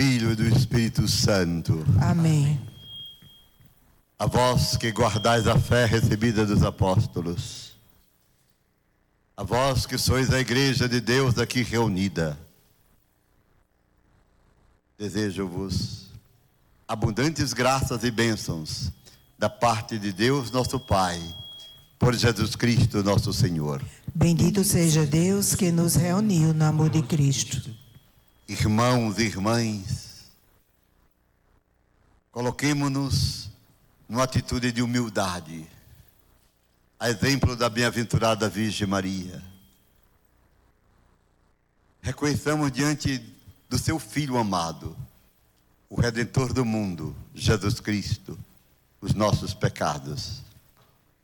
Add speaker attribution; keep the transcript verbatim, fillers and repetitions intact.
Speaker 1: Filho e do Espírito Santo.
Speaker 2: Amém.
Speaker 1: A vós que guardais a fé recebida dos apóstolos, a vós que sois a igreja de Deus aqui reunida, desejo-vos abundantes graças e bênçãos da parte de Deus nosso Pai, por Jesus Cristo nosso Senhor.
Speaker 2: Bendito seja Deus que nos reuniu no amor de Cristo.
Speaker 1: Irmãos e irmãs, coloquemo-nos numa atitude de humildade, a exemplo da bem-aventurada Virgem Maria. Reconheçamos diante do seu Filho amado, o Redentor do mundo, Jesus Cristo, os nossos pecados.